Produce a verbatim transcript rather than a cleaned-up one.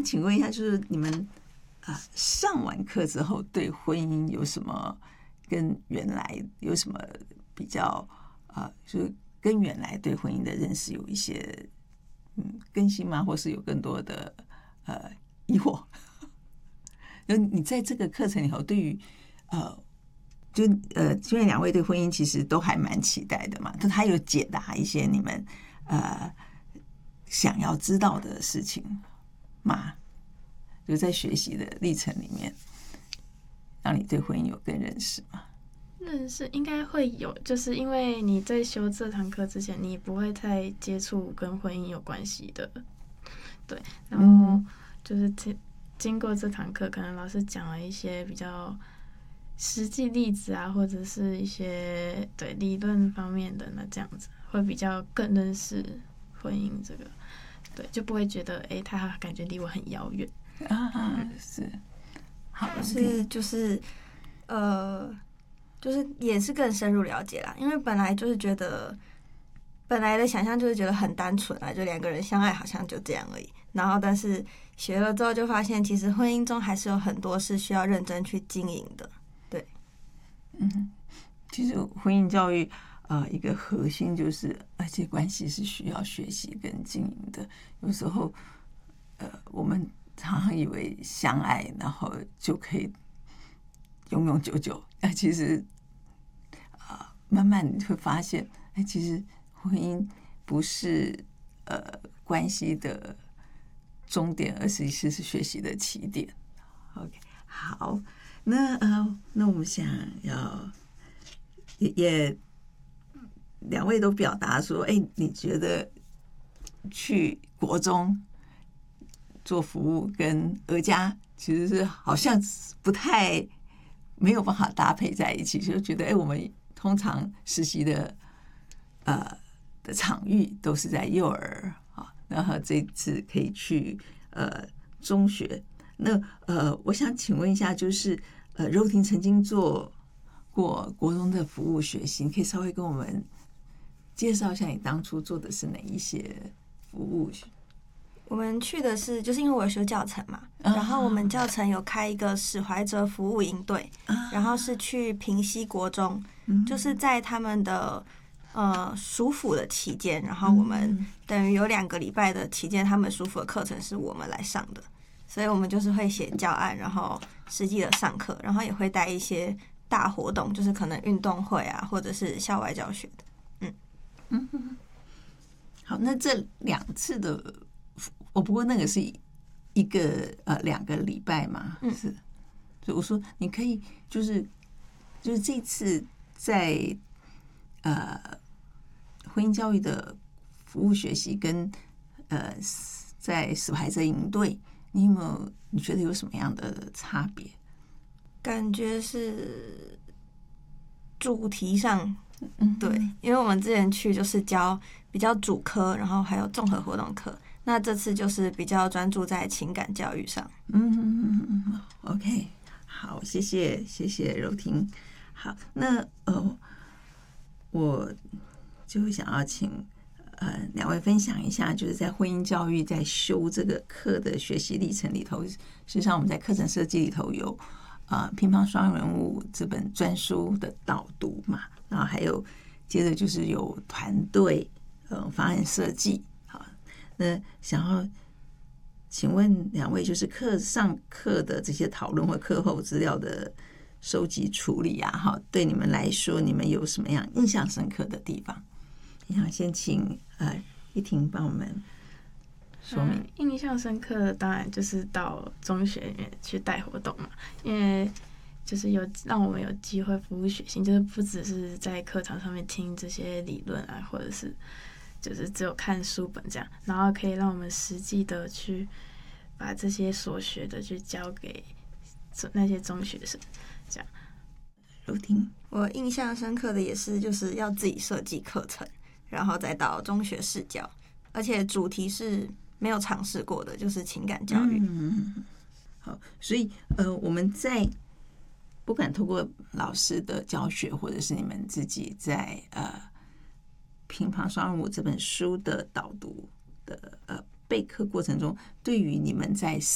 请问一下，就是你们啊、呃、上完课之后，对婚姻有什么跟原来有什么比较啊、呃，就是跟原来对婚姻的认识有一些嗯更新吗？或是有更多的呃疑惑？就你在这个课程里头，对于呃。就呃，因为两位对婚姻其实都还蛮期待的嘛，就他有解答一些你们呃想要知道的事情嘛，就在学习的历程里面，让你对婚姻有更认识嘛？ 认识应该会有，就是因为你在修这堂课之前，你不会太接触跟婚姻有关系的，对，然后就是经过这堂课，可能老师讲了一些比较实际例子啊，或者是一些对理论方面的，那这样子会比较更认识婚姻这个，对，就不会觉得哎，他感觉离我很遥远啊，是，好， 是就是呃，就是也是更深入了解啦，因为本来就是觉得。本来的想象就是觉得很单纯啊，就两个人相爱好像就这样而已。然后，但是学了之后就发现，其实婚姻中还是有很多是需要认真去经营的。对， 嗯，其实婚姻教育呃一个核心就是，而且关系是需要学习跟经营的。有时候呃，我们常常以为相爱然后就可以永永久久，但其实啊、呃，慢慢你会发现，哎，其实。婚姻不是呃关系的终点，而是是是学习的起点。OK， 好，那呃，那我们想要也也两位都表达说，哎，你觉得去国中做服务跟儿家其实是好像不太没有办法搭配在一起，就觉得哎，我们通常实习的呃。的场域都是在幼儿啊，然后这次可以去呃中学。那呃，我想请问一下，就是呃，柔婷曾经做过国中的服务学习，你可以稍微跟我们介绍一下你当初做的是哪一些服务？ 我们去的是，就是因为我有修教程嘛， 啊、 然后我们教程有开一个史怀哲服务营队，啊、然后是去平溪国中，嗯、就是在他们的。呃，暑辅的期间，然后我们等于有两个礼拜的期间，他们暑辅的课程是我们来上的，所以我们就是会写教案，然后实际的上课，然后也会带一些大活动，就是可能运动会啊，或者是校外教学的。嗯嗯嗯，好，那这两次的，我、哦、不过那个是一个呃两个礼拜嘛，嗯、是，所以我说你可以就是就是这次在呃。婚姻教育的服务学习跟呃，在史怀哲营队，你有没有你觉得有什么样的差别？ 感觉是主题上， 嗯， 对，因为我们之前去就是教比较主科，然后还有综合活动课，那这次就是比较专注在情感教育上。 嗯嗯嗯嗯 ，OK， 好，谢谢谢谢柔婷。好，那呃，我。就会想要请呃两位分享一下，就是在婚姻教育在修这个课的学习历程里头，实际上我们在课程设计里头有呃乒乓双人舞这本专书的导读嘛，然后还有接着就是有团队呃方案设计。好，那想要请问两位，就是课上课的这些讨论或课后资料的收集处理啊，哈，对你们来说，你们有什么样印象深刻的地方？想先请呃一婷帮我们说明。 嗯、印象深刻的当然就是到中学里面去带活动嘛，因为就是有让我们有机会服务学习，就是不只是在课堂上面听这些理论啊，或者是就是只有看书本这样，然后可以让我们实际的去把这些所学的去教给那些中学生，这样。 柔婷， 我印象深刻的也是就是要自己设计课程。然后再到中学视教，而且主题是没有尝试过的，就是情感教育。 嗯，好，所以呃，我们在不管透过老师的教学，或者是你们自己在呃《乒乓双人舞》这本书的导读的呃备课过程中，对于你们在